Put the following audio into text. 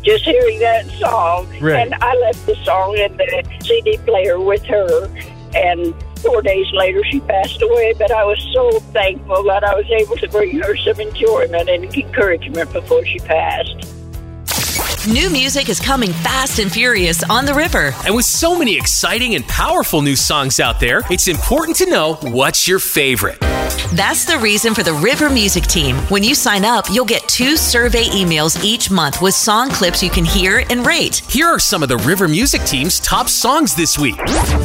just hearing that song. Right. And I left the song in the CD player with her, and 4 days later she passed away. But I was so thankful that I was able to bring her some enjoyment and encouragement before she passed. New music is coming fast and furious on the River. And with so many exciting and powerful new songs out there, it's important to know what's your favorite. That's the reason for the River Music Team. When you sign up, you'll get 2 survey emails each month with song clips you can hear and rate. Here are some of the River Music Team's top songs this week.